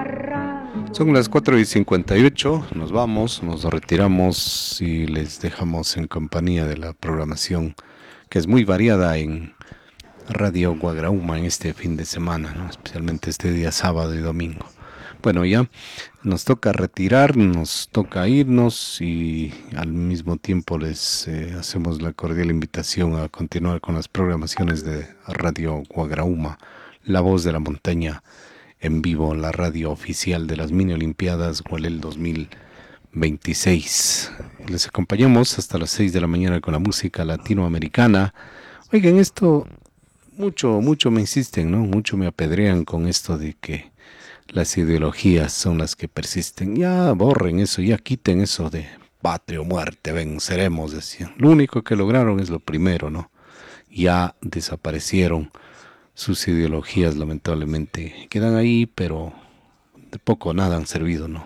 Son las 4:58, nos vamos, nos retiramos y les dejamos en compañía de la programación que es muy variada en Radio Guagrauma en este fin de semana, ¿no? Especialmente este día sábado y domingo. Bueno, ya nos toca retirar, nos toca irnos y al mismo tiempo les hacemos la cordial invitación a continuar con las programaciones de Radio Guagrauma, La Voz de la Montaña, en vivo, la radio oficial de las Mini Olimpiadas Gualel 2026. Les acompañamos hasta las 6 de la mañana con la música latinoamericana. Oigan, esto mucho me insisten, ¿no? Mucho me apedrean con esto de que las ideologías son las que persisten. Ya borren eso, ya quiten eso de patria o muerte, venceremos, decían. Lo único que lograron es lo primero, ¿no? Ya desaparecieron sus ideologías, lamentablemente. Quedan ahí, pero de poco o nada han servido, ¿no?